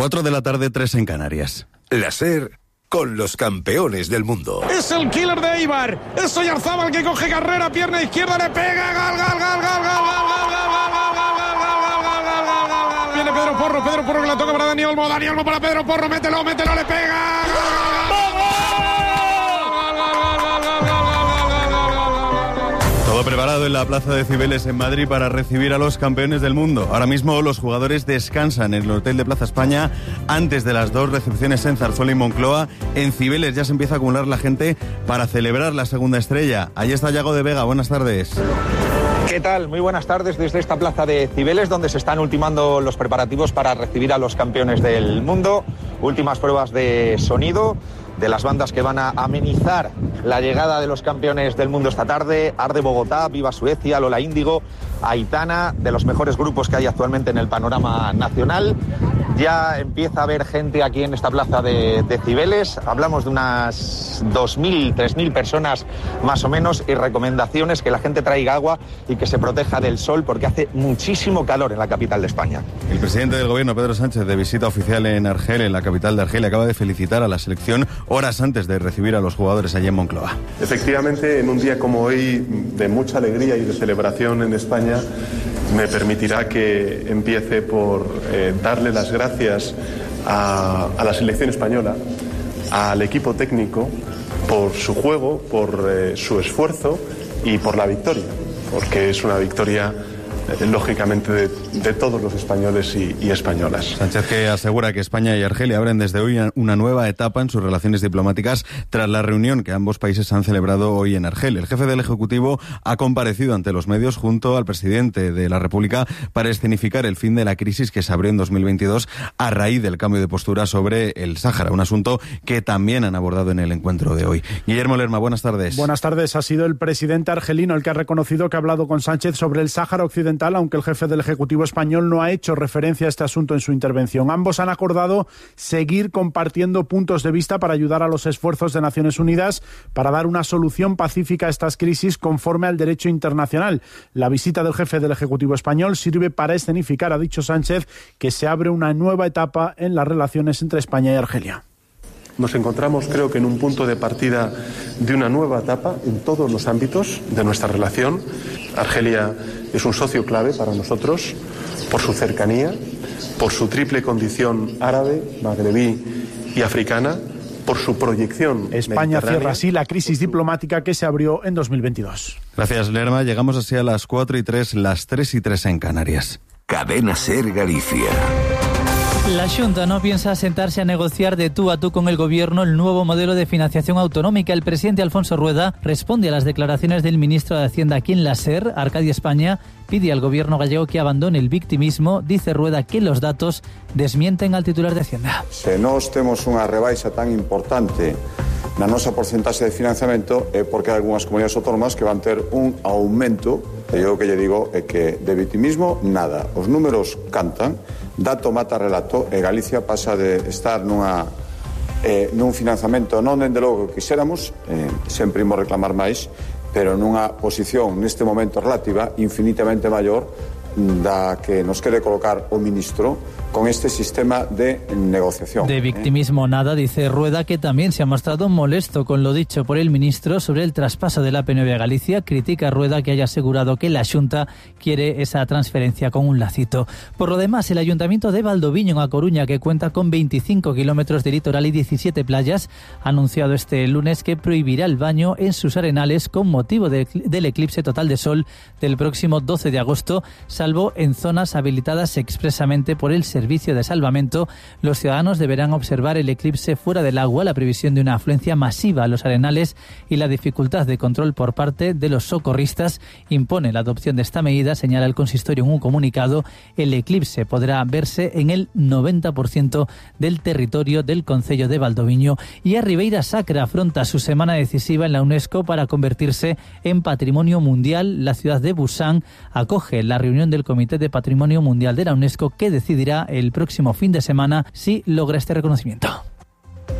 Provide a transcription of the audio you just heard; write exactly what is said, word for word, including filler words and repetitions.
Cuatro de la tarde, tres en Canarias. La SER con los campeones del mundo. Es el killer de Eibar. Es Oyarzábal que coge carrera, pierna izquierda, le pega. Gol, gol, gol, gol, gol, gol, gol, gol. Viene Pedro Porro, Pedro Porro que la toca para Dani Olmo. Dani Olmo para Pedro Porro, mételo, mételo, le pega. Todo preparado en la Plaza de Cibeles en Madrid para recibir a los campeones del mundo. Ahora mismo los jugadores descansan en el Hotel de Plaza España antes de las dos recepciones en Zarzuela y Moncloa. En Cibeles ya se empieza a acumular la gente para celebrar la segunda estrella. Allí está Yago de Vega, buenas tardes. ¿Qué tal? Muy buenas tardes desde esta plaza de Cibeles, donde se están ultimando los preparativos para recibir a los campeones del mundo. Últimas pruebas de sonido de las bandas que van a amenizar la llegada de los campeones del mundo esta tarde. Arde Bogotá, Viva Suecia, Lola Índigo, Aitana, de los mejores grupos que hay actualmente en el panorama nacional. Ya empieza a haber gente aquí en esta plaza de, de Cibeles. Hablamos de unas dos mil, tres mil personas más o menos, y recomendaciones: que la gente traiga agua y que se proteja del sol porque hace muchísimo calor en la capital de España. El presidente del gobierno, Pedro Sánchez, de visita oficial en Argel, en la capital de Argelia, acaba de felicitar a la selección horas antes de recibir a los jugadores allí en Moncloa. Efectivamente, en un día como hoy de mucha alegría y de celebración en España, me permitirá que empiece por eh, darle las gracias a, a la selección española, al equipo técnico, por su juego, por eh, su esfuerzo y por la victoria, porque es una victoria eh, lógicamente de, de todos los españoles y, y españolas. Sánchez, que asegura que España y Argelia abren desde hoy una nueva etapa en sus relaciones diplomáticas tras la reunión que ambos países han celebrado hoy en Argel. El jefe del Ejecutivo ha comparecido ante los medios junto al presidente de la República para escenificar el fin de la crisis que se abrió en dos mil veintidós a raíz del cambio de postura sobre el Sáhara, un asunto que también han abordado en el encuentro de hoy. Guillermo Lerma, buenas tardes. Buenas tardes. Ha sido el presidente argelino el que ha reconocido que ha hablado con Sánchez sobre el Sáhara Occidental, aunque el jefe del Ejecutivo español no ha hecho referencia a este asunto en su intervención. Ambos han acordado seguir compartiendo puntos de vista para ayudar a los esfuerzos de Naciones Unidas para dar una solución pacífica a estas crisis conforme al derecho internacional. La visita del jefe del Ejecutivo español sirve para escenificar, ha dicho Sánchez, que se abre una nueva etapa en las relaciones entre España y Argelia. Nos encontramos, creo que en un punto de partida de una nueva etapa en todos los ámbitos de nuestra relación. Argelia es un socio clave para nosotros por su cercanía, por su triple condición árabe, magrebí y africana, por su proyección. España cierra así la crisis diplomática que se abrió en dos mil veintidós. Gracias, Lerma. Llegamos así a las cuatro y tres, las tres y tres en Canarias. Cadena SER Galicia. La Xunta no piensa sentarse a negociar de tú a tú con el Gobierno el nuevo modelo de financiación autonómica. El presidente Alfonso Rueda responde a las declaraciones del ministro de Hacienda aquí en la SER. Arcadia España pide al Gobierno gallego que abandone el victimismo. Dice Rueda que los datos desmienten al titular de Hacienda. Se nós temos unha rebaixa tan importante na nosa porcentaxe de financiamento é porque hai algunhas comunidades autónomas que van ter un aumento. E eu o que lle digo é que de victimismo nada. Os números cantan, dato mata relato, e Galicia pasa de estar nunha eh, nun financiamento non dende logo que quixéramos, eh, sempre imos reclamar máis, pero nunha posición neste momento relativa infinitamente maior da que nos quere colocar o ministro con este sistema de negociación. De victimismo nada, dice Rueda, que también se ha mostrado molesto con lo dicho por el ministro sobre el traspaso de la P N V a Galicia. Critica a Rueda que haya asegurado que la Xunta quiere esa transferencia con un lacito. Por lo demás, el Ayuntamiento de Valdoviño, en A Coruña, que cuenta con veinticinco kilómetros de litoral y diecisiete playas, ha anunciado este lunes que prohibirá el baño en sus arenales con motivo de, del eclipse total de sol del próximo doce de agosto, salvo en zonas habilitadas expresamente por el Servicio de Salvamento. Los ciudadanos deberán observar el eclipse fuera del agua, la previsión de una afluencia masiva a los arenales y la dificultad de control por parte de los socorristas impone la adopción de esta medida, señala el consistorio en un comunicado. El eclipse podrá verse en el noventa por ciento del territorio del concello de Valdoviño. Y a Ribeira Sacra afronta su semana decisiva en la UNESCO para convertirse en Patrimonio Mundial. La ciudad de Busan acoge la reunión del Comité de Patrimonio Mundial de la UNESCO, que decidirá el próximo fin de semana si logra este reconocimiento.